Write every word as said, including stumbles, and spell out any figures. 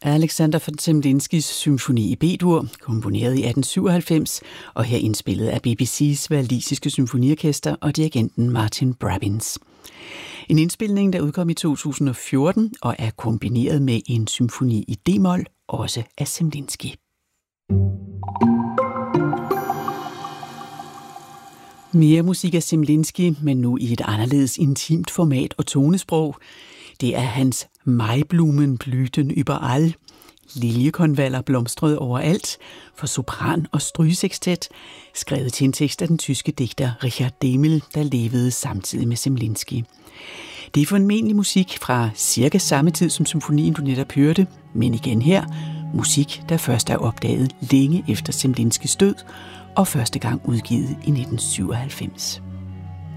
Alexander von Zemlinskis symfoni i B-dur, komponeret i atten syvoghalvfems og her indspillet af B B C's walisiske symfoniorkester og dirigenten Martin Brabbins. En indspilning, der udkom i to tusind og fjorten og er kombineret med en symfoni i D-mol, også af Zemlinski. Mere musik af Zemlinski, men nu i et anderledes intimt format og tonesprog. Det er hans Maiblumen blühten überall, liljekonvaller blomstrede overalt, for sopran og strygesekstet, skrevet til en tekst af den tyske digter Richard Dehmel, der levede samtidig med Zemlinski. Det er formentlig musik fra cirka samme tid som symfonien, du netop hørte, men igen her, musik, der først er opdaget længe efter Zemlinskis død, og første gang udgivet i nitten syvoghalvfems.